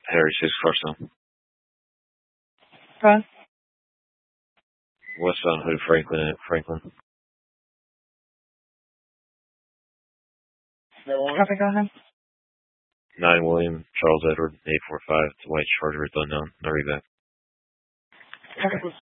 Harry 6 Carson. Go ahead. West on Hood Franklin. Copy, go ahead. 9 William, Charles Edward, 845, to White Charger, it's unknown. No read back. Okay.